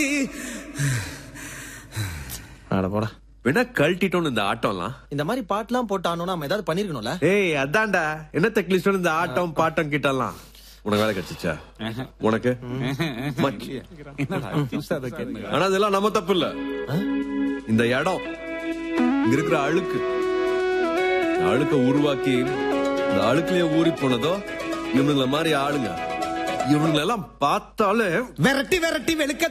பாதி. அட போடா. வேணா கழட்டிட்டோம் இந்த ஆட்டம்லாம். இந்த மாதிரி பாட்டுலாம் போட்டானோ நம்ம ஏதாவது பண்ணிருக்கணும்ல. ஏய் அதான்டா என்ன தக்லிஸ்டோம் இந்த ஆட்டம் பாட்டம் கிட்டலாம். உனக்கு வேலை கிடைச்சிச்சா? உனக்கு ஆனா அதெல்லாம் நம்ம தப்பு இல்ல. இந்த இடம் இங்க இருக்கிற அழுக்க உருவாக்கி இந்த அழுக்குலயே ஊறி போனதோ இவனுங்கள மாதிரி ஆளுங்க. இவனுங்களெல்லாம் பார்த்தாலே விரட்டி விரட்டி வெளுக்க